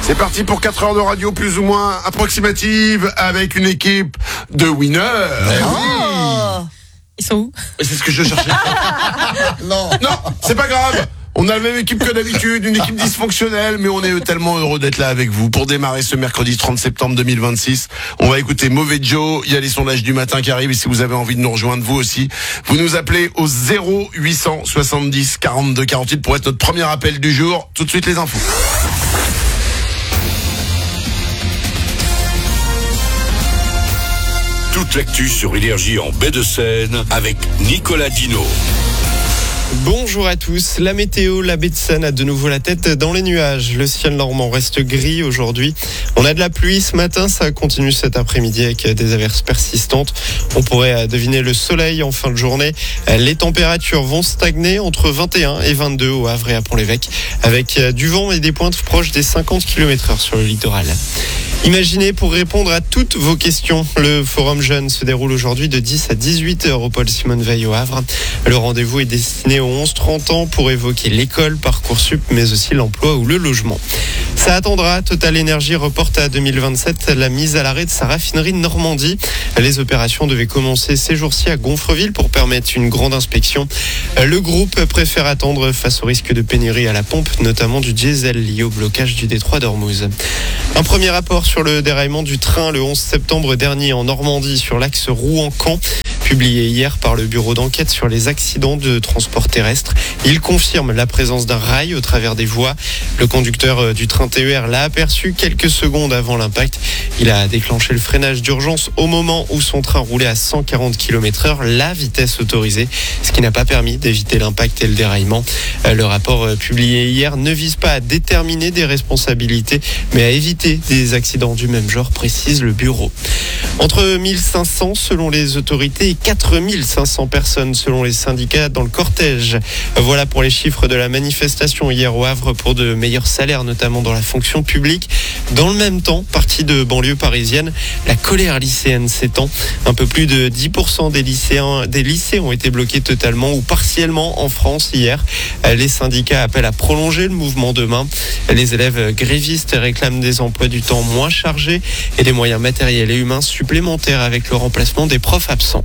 C'est parti pour 4 heures de radio plus ou moins approximative avec une équipe de winners. Ils sont où? C'est ce que je cherchais. Non, c'est pas grave. On a la même équipe que d'habitude, une équipe dysfonctionnelle, mais on est tellement heureux d'être là avec vous pour démarrer ce mercredi 30 septembre 2026. On va écouter Mauvais Joe, il y a les sondages du matin qui arrivent et si vous avez envie de nous rejoindre vous aussi, vous nous appelez au 0870 42 48 pour être notre premier appel du jour. Tout de suite les infos. Toute l'actu sur Énergie en baie de Seine avec Nicolas Dino. Bonjour à tous. La météo, la baie de Seine a de nouveau la tête dans les nuages. Le ciel normand reste gris aujourd'hui. On a de la pluie ce matin, ça continue cet après-midi avec des averses persistantes. On pourrait deviner le soleil en fin de journée. Les températures vont stagner entre 21 et 22 au Havre et à Pont-l'Évêque avec du vent et des pointes proches des 50 km/h sur le littoral. Imaginez pour répondre à toutes vos questions. Le Forum Jeune se déroule aujourd'hui de 10 à 18h au Paul Simone Veil au Havre. Le rendez-vous est destiné aux 11-30 ans pour évoquer l'école, Parcoursup, mais aussi l'emploi ou le logement. Ça attendra. Total Énergie reporte à 2027 la mise à l'arrêt de sa raffinerie de Normandie. Les opérations devaient commencer ces jours-ci à Gonfreville pour permettre une grande inspection. Le groupe préfère attendre face au risque de pénurie à la pompe, notamment du diesel lié au blocage du détroit d'Ormuz. Un premier rapport sur le déraillement du train le 11 septembre dernier en Normandie sur l'axe Rouen-Caen, publié hier par le bureau d'enquête sur les accidents de transport terrestre. Il confirme la présence d'un rail au travers des voies. Le conducteur du train TER l'a aperçu quelques secondes avant l'impact. Il a déclenché le freinage d'urgence au moment où son train roulait à 140 km/h, la vitesse autorisée, ce qui n'a pas permis d'éviter l'impact et le déraillement. Le rapport publié hier ne vise pas à déterminer des responsabilités, mais à éviter des accidents du même genre, précise le bureau. Entre 1500 selon les autorités et 4500 personnes selon les syndicats dans le cortège. Voilà pour les chiffres de la manifestation hier au Havre pour de meilleurs salaires, notamment dans la fonction publique. Dans le même temps, partie de banlieue parisienne, la colère lycéenne s'étend. Un peu plus de 10% des lycées ont été bloqués totalement ou partiellement en France hier. Les syndicats appellent à prolonger le mouvement demain. Les élèves grévistes réclament des emplois du temps moins chargés et des moyens matériels et humains supplémentaires avec le remplacement des profs absents.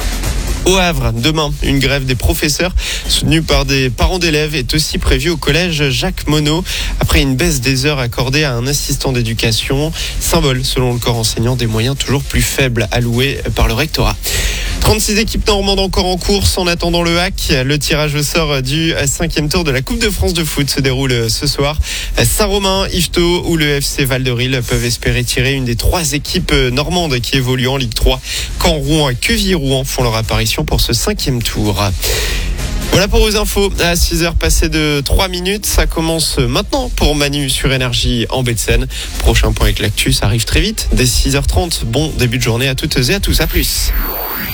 Au Havre, demain, une grève des professeurs soutenue par des parents d'élèves est aussi prévue au collège Jacques Monod après une baisse des heures accordées à un assistant d'éducation, symbole selon le corps enseignant des moyens toujours plus faibles alloués par le rectorat. 36 équipes normandes encore en course en attendant le hack. Le tirage au sort du 5e tour de la Coupe de France de foot se déroule ce soir. Saint-Romain, Yvetot ou le FC Val-de-Ril peuvent espérer tirer une des 3 équipes normandes qui évoluent en Ligue 3. Caen, Rouen et Quevilly-Rouen font leur apparition pour ce 5e tour. Voilà pour vos infos. À 6h passées de 3 minutes, ça commence maintenant pour Manu sur Énergie en baie de Seine. Prochain point avec l'actu, ça arrive très vite, dès 6h30. Bon début de journée à toutes et à tous, à plus.